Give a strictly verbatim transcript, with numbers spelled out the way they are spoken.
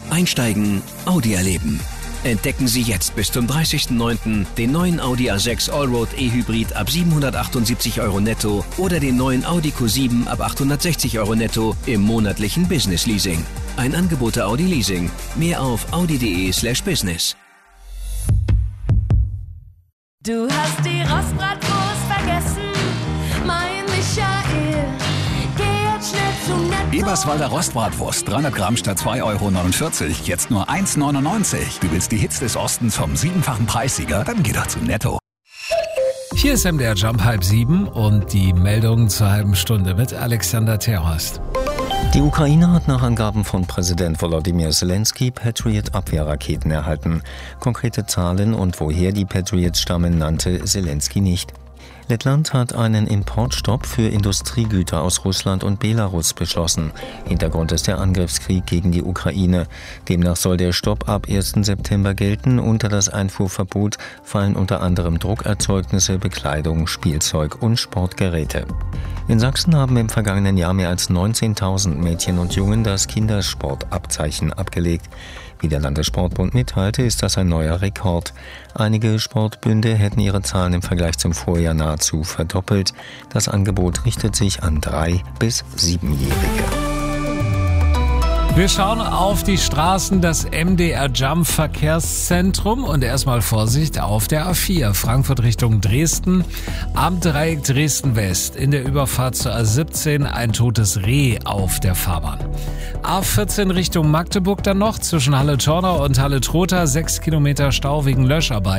Einsteigen, Audi erleben. Entdecken Sie jetzt bis zum dreißigsten neunten den neuen Audi A sechs Allroad E-Hybrid ab siebenhundertachtundsiebzig Euro netto oder den neuen Audi Q sieben ab achthundertsechzig Euro netto im monatlichen Business Leasing. Ein Angebot der Audi Leasing. Mehr auf audi.de slash business. Du hast die Rostbratwurst vergessen, mein Michael. Geh jetzt schnell zum Netto. Eberswalder Rostbratwurst, dreihundert Gramm statt zwei Euro neunundvierzig, jetzt nur eins neunundneunzig. Du willst die Hits des Ostens vom siebenfachen Preissieger? Dann geh doch zum Netto. Hier ist M D R Jump halb sieben und die Meldungen zur halben Stunde mit Alexander Terhorst. Die Ukraine hat nach Angaben von Präsident Volodymyr Zelensky Patriot-Abwehrraketen erhalten. Konkrete Zahlen und woher die Patriots stammen, nannte Zelensky nicht. Lettland hat einen Importstopp für Industriegüter aus Russland und Belarus beschlossen. Hintergrund ist der Angriffskrieg gegen die Ukraine. Demnach soll der Stopp ab ersten September gelten. Unter das Einfuhrverbot fallen unter anderem Druckerzeugnisse, Bekleidung, Spielzeug und Sportgeräte. In Sachsen haben im vergangenen Jahr mehr als neunzehntausend Mädchen und Jungen das Kindersportabzeichen abgelegt. Wie der Landessportbund mitteilte, ist das ein neuer Rekord. Einige Sportbünde hätten ihre Zahlen im Vergleich zum Vorjahr nahezu verdoppelt. Das Angebot richtet sich an drei- bis siebenjährige. Wir schauen auf die Straßen des M D R Jump Verkehrszentrum und erstmal Vorsicht auf der A vier, Frankfurt Richtung Dresden, am Dreieck Dresden West, in der Überfahrt zur A siebzehn ein totes Reh auf der Fahrbahn. A vierzehn Richtung Magdeburg dann noch, zwischen Halle-Tornau und Halle-Trotha, sechs Kilometer Stau wegen Löscharbeit.